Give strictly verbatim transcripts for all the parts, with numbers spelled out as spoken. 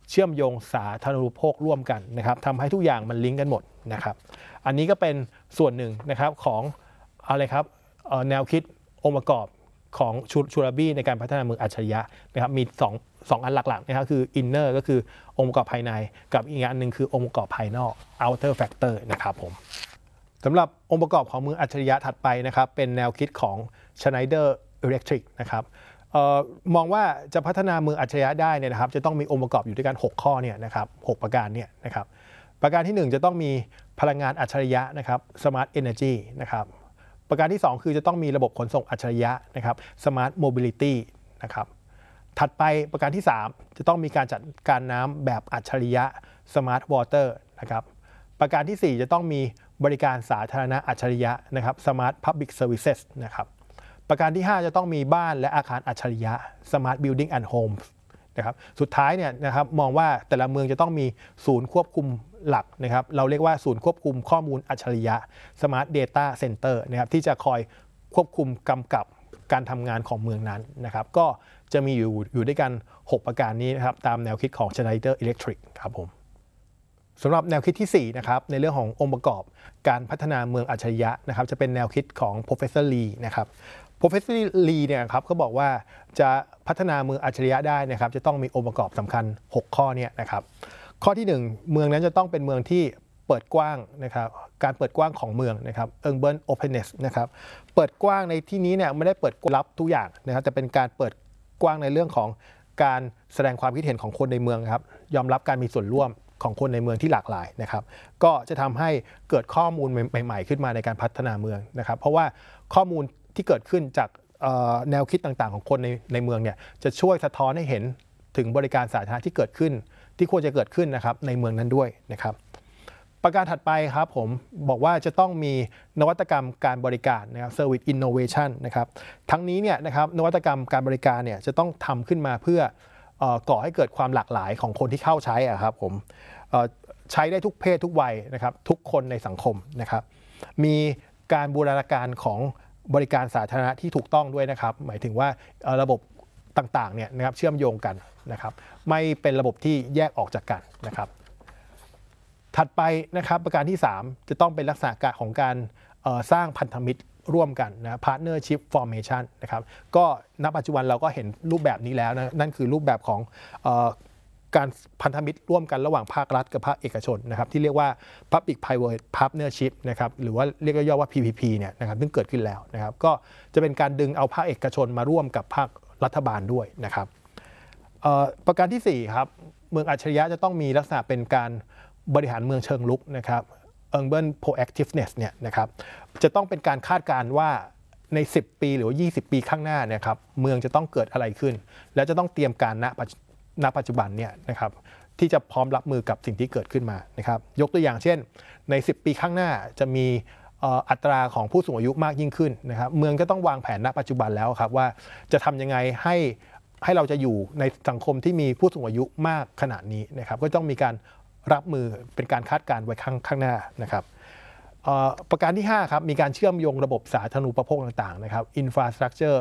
เชื่อมโยงสาธารณูปโภคร่วมกันนะครับทำให้ทุกอย่างมันลิงก์กันหมดนะครับอันนี้ก็เป็นส่วนหนึ่งนะครับของอะไรครับแนวคิดองค์ประกอบของชูราบี้ในการพัฒนาเมืองอัจฉริยะนะครับมีสองสองอันหลักๆนะครับคือ inner ก็คือองค์ประกอบภายในกับอีกอันหนึ่งคือองค์ประกอบภายนอก outer factor นะครับผมสำหรับองค์ประกอบของเมืองอัจฉริยะถัดไปนะครับเป็นแนวคิดของ Schneider Electric นะครับเอ่อมองว่าจะพัฒนาเมืองอัจฉริยะได้เนี่ยนะครับจะต้องมีองค์ประกอบอยู่ด้วยกันหกข้อเนี่ยนะครับหกประการเนี่ยนะครับประการที่หนึ่งจะต้องมีพลังงานอัจฉริยะนะครับ Smart Energy นะครับประการที่สองคือจะต้องมีระบบขนส่งอัจฉริยะนะครับ Smart Mobility นะครับถัดไปประการที่สามจะต้องมีการจัดการน้ำแบบอัจฉริยะ Smart Water นะครับประการที่สี่จะต้องมีบริการสาธารณะอัจฉริยะนะครับ Smart Public Services นะครับประการที่ห้าจะต้องมีบ้านและอาคารอัจฉริยะ Smart Building and Homes นะครับสุดท้ายเนี่ยนะครับมองว่าแต่ละเมืองจะต้องมีศูนย์ควบคุมหลักนะครับเราเรียกว่าศูนย์ควบคุมข้อมูลอัจฉริยะ Smart Data Center นะครับที่จะคอยควบคุมกำกับการทำงานของเมืองนั้นนะครับก็จะมีอยู่อยู่ด้วยกันหกประการนี้นะครับตามแนวคิดของ Schneider Electric ครับผมสำหรับแนวคิดที่สี่นะครับในเรื่องขององค์ประกอบการพัฒนาเมืองอัจฉริยะนะครับจะเป็นแนวคิดของ Professor Lee นะครับ Professor Lee เนี่ยครับเขาบอกว่าจะพัฒนาเมืองอัจฉริยะได้นะครับจะต้องมีองค์ประกอบสำคัญหกข้อเนี่ยนะครับข้อที่หนึ่งเมืองนั้นจะต้องเป็นเมืองที่เปิดกว้างนะครับการเปิดกว้างของเมืองนะครับ urban openness นะครับเปิดกว้างในที่นี้เนี่ยไม่ได้เปิดรับทุกอย่างนะครับแต่เป็นการเปิดกว้างในเรื่องของการแสดงความคิดเห็นของคนในเมืองครับยอมรับการมีส่วนร่วมของคนในเมืองที่หลากหลายนะครับก็จะทำให้เกิดข้อมูลใหม่ๆขึ้นมาในการพัฒนาเมืองนะครับเพราะว่าข้อมูลที่เกิดขึ้นจากแนวคิดต่างๆของคนในในเมืองเนี่ยจะช่วยสะท้อนให้เห็นถึงบริการสาธารณะที่เกิดขึ้นที่ควรจะเกิดขึ้นนะครับในเมืองนั้นด้วยนะครับประการถัดไปครับผมบอกว่าจะต้องมีนวัตกรรมการบริการนะครับ Service Innovation นะครับทั้งนี้เนี่ยนะครับนวัตกรรมการบริการเนี่ยจะต้องทำขึ้นมาเพื่อก่อให้เกิดความหลากหลายของคนที่เข้าใช้อะครับผมใช้ได้ทุกเพศทุกวัยนะครับทุกคนในสังคมนะครับมีการบูรณาการของบริการสาธารณะที่ถูกต้องด้วยนะครับหมายถึงว่าระบบต่างๆเนี่ยนะครับเชื่อมโยงกันนะครับไม่เป็นระบบที่แยกออกจากกันนะครับถัดไปนะครับประการที่สามจะต้องเป็นลักษณะของการสร้างพันธมิตรร่วมกันนะ partnership formation นะครับก็ณปัจจุบันเราก็เห็นรูปแบบนี้แล้วนะนั่นคือรูปแบบของการพันธมิตรร่วมกันระหว่างภาครัฐกับภาคเอกชนนะครับที่เรียกว่า public private partnership นะครับหรือว่าเรียกย่อว่า พี พี พี เนี่ยนะครับซึ่งเกิดขึ้นแล้วนะครับก็จะเป็นการดึงเอาภาคเอกชนมาร่วมกับภาครัฐบาลด้วยนะครับประการที่สี่ครับเมืองอัจฉริยะจะต้องมีลักษณะเป็นการบริหารเมืองเชิงรุกนะครับ urban proactiveness เนี่ยนะครับจะต้องเป็นการคาดการณ์ว่าในสิบปีหรือว่ายี่สิบปีข้างหน้านะครับเมืองจะต้องเกิดอะไรขึ้นและจะต้องเตรียมการณณปัจจุบันเนี่ยนะครับที่จะพร้อมรับมือกับสิ่งที่เกิดขึ้นมานะครับยกตัวอย่างเช่นในสิบปีข้างหน้าจะมีอัตราของผู้สูงอายุมากยิ่งขึ้นนะครับเมืองก็ต้องวางแผนณปัจจุบันแล้วครับว่าจะทำยังไงให้ให้เราจะอยู่ในสังคมที่มีผู้สูงอายุมากขนาดนี้นะครับก็ต้องมีการรับมือเป็นการคาดการณ์ไว้ข้างข้างหน้านะครับประการที่ห้าครับมีการเชื่อมโยงระบบสาธารณูปโภคต่างๆนะครับ infrastructure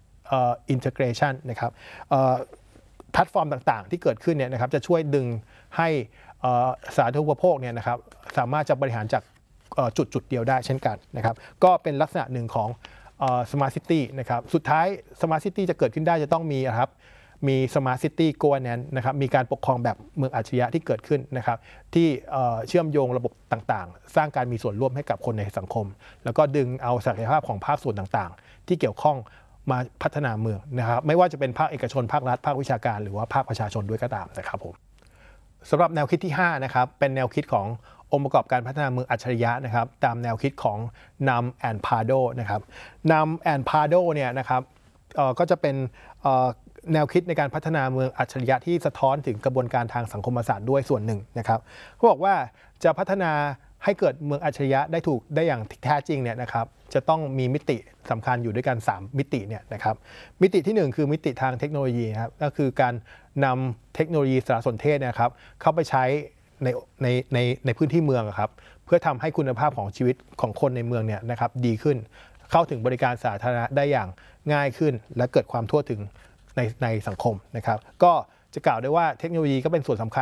integration นะครับแพลตฟอร์มต่างๆที่เกิดขึ้นเนี่ยนะครับจะช่วยดึงให้สาธารณูปโภคเนี่ยนะครับสามารถจะบริหารจากจุดจุดเดียวได้เช่นกันนะครับก็เป็นลักษณะหนึ่งของ Smart City นะครับสุดท้าย Smart City จะเกิดขึ้นได้จะต้องมีนะครับมี Smart City Governance นะครับมีการปกครองแบบเมืองอัจฉริยะที่เกิดขึ้นนะครับที่เชื่อมโยงระบบต่างๆสร้างการมีส่วนร่วมให้กับคนในสังคมแล้วก็ดึงเอาศักยภาพของภาคส่วนต่างๆที่เกี่ยวข้องมาพัฒนาเมืองนะครับไม่ว่าจะเป็นภาคเอกชนภาครัฐภาควิชาการหรือว่าภาคประชาชนด้วยก็ตามนะครับผมสำหรับแนวคิดที่ห้านะครับเป็นแนวคิดขององค์ประกอบการพัฒนาเมืองอัจฉริยะนะครับตามแนวคิดของ Num and Pardo นะครับ Num and Pardo เนี่ยนะครับก็จะเป็นแนวคิดในการพัฒนาเมืองอัจฉริยะที่สะท้อนถึงกระบวนการทางสังคมศาสตร์ด้วยส่วนหนึ่งนะครับเขาบอกว่าจะพัฒนาให้เกิดเมืองอัจฉริยะได้ถูกได้อย่างแท้จริงเนี่ยนะครับจะต้องมีมิติสำคัญอยู่ด้วยกันสามมิติเนี่ยนะครับมิติที่หนึ่งคือมิติทางเทคโนโลยีครับก็คือการนำเทคโนโลยีสารสนเทศนะครับเข้าไปใช้ในในในในพื้นที่เมืองครับเพื่อทำให้คุณภาพของชีวิตของคนในเมืองเนี่ยนะครับดีขึ้นเข้าถึงบริการสาธารณะได้อย่างง่ายขึ้นและเกิดความทั่วถึงในในสังคมนะครับก็จะกล่าวได้ว่าเทคโนโลยีก็เป็นส่วนสำคัญ